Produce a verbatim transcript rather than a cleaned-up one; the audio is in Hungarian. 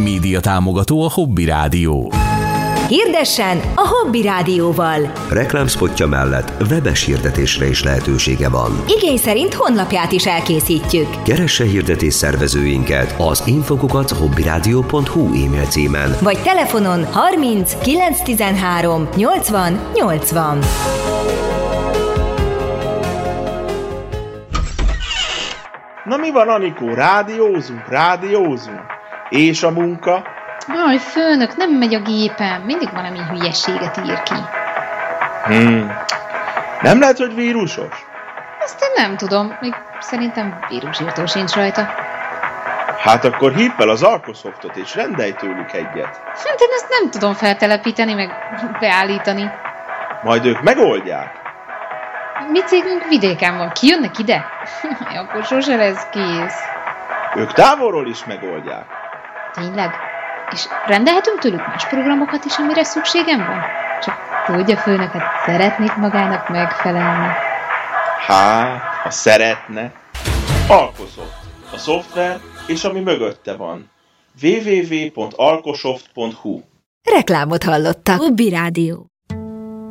Média támogató a Hobby Rádió. Hirdessen a Hobby Rádióval. Reklámszpotja mellett webes hirdetésre is lehetősége van. Igény szerint honlapját is elkészítjük. Keresse hirdetés szervezőinket az infokukat hobbyradio pont hu e-mail címen. Vagy telefonon harminc kilenc tizenhárom nyolcvan nyolcvan. Na mi van, Anikó? Rádiózunk, rádiózunk. És a munka? Aj, főnök, nem megy a gépem. Mindig valami hülyeséget ír ki. Hmm. Nem lehet, hogy vírusos? Azt én nem tudom. Még szerintem vírusírtó sincs rajta. Hát akkor hívd fel az Alkosoftot és rendelj tőlük egyet. Hát én ezt nem tudom feltelepíteni, meg beállítani. Majd ők megoldják. Mi cégünk vidéken van. Kijönnek ide? Akkor sose lesz kész. Ők távolról is megoldják. Tényleg? És rendelhetünk tőlük más programokat is, amire szükségem van? Csak tudja, főnök, hát szeretnék magának megfelelni. Hát, ha szeretne. Alkosoft. A szoftver és ami mögötte van. double-u double-u double-u pont alkosoft pont hu Reklámot hallottak. Hobby Rádió.